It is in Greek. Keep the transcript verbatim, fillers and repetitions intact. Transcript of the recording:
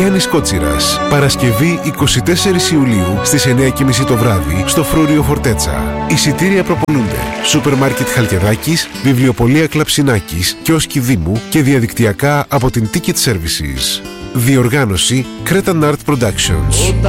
Γιάννης Κότσιρας. Παρασκευή εικοστή τέταρτη Ιουλίου στις εννιά και μισή το βράδυ στο Φρούριο Φορτέτσα. Εισιτήρια προπονούνται. Σούπερ Μάρκετ Χαλκιδάκης, Βιβλιοπωλεία Κλαψινάκης, Κιόσκι Δήμου και διαδικτυακά από την Ticket Services. Διοργάνωση Cretan Art Productions.